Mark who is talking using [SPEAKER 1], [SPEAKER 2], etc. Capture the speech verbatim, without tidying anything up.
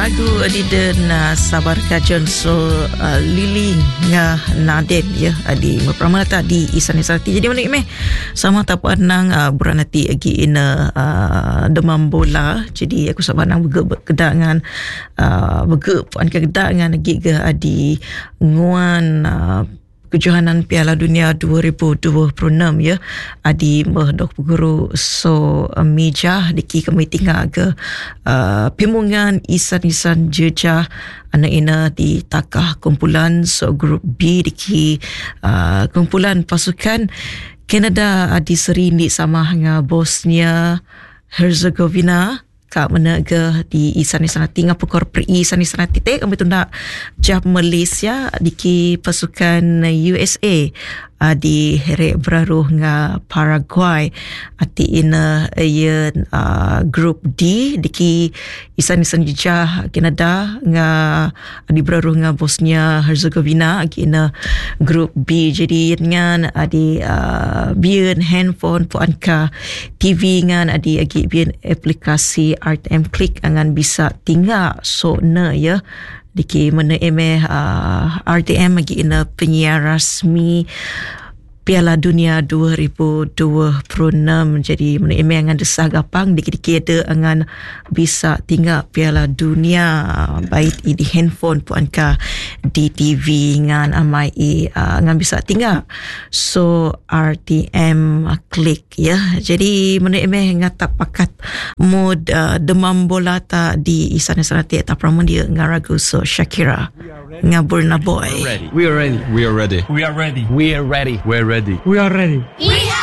[SPEAKER 1] ragu adida na sabar kajon so uh, lili nga naden ya adi mapramata di isan isati jadi mana meh sama tak panang uh, beranati agi ina uh, demam bola jadi aku sabanang bege kedangan uh, bege puan kedangan agi ke adi nguan uh, kejohanan Piala Dunia dua ribu dua puluh enam ya adi merdok guru so mijah diki kami tinggal ke uh, pimungan isan-isan jejah anak ina di takah kumpulan so grup B diki uh, kumpulan pasukan Kanada adi serindik sama dengan Bosnia Herzegovina Kak mana ke di isan isan tinggal pukor per isan isan titik kami tu nak jab Malaysia diki pasukan U S A uh, di herek beraruh nga Paraguay ati ina ya uh, grup D diki isan isan jejah Kanada nga di beraruh nga Bosnia Herzegovina agi ina grup B jadi ngan adi uh, bian handphone puan ka T V ngan adi agi bian aplikasi R T M Klik angan bisa tinggal so na ya diki mana emeh uh, R T M lagi ina penyiar rasmi Piala Dunia dua ribu dua puluh enam jadi mana emeh angan desah gapang diki-diki ada angan bisa tinggal Piala Dunia baik di handphone puan ka di T V ngan amai i uh, ngan bisa tinggal so R T M Klik ya jadi mana emeh ngatak pakat mod uh, demam bola ta di isana sanati ta pramun dia ngaragu so Shakira ngaburna boy
[SPEAKER 2] We are ready.
[SPEAKER 3] We are ready.
[SPEAKER 2] We are ready.
[SPEAKER 3] We are ready.
[SPEAKER 2] We're ready.
[SPEAKER 3] We are ready.
[SPEAKER 4] We are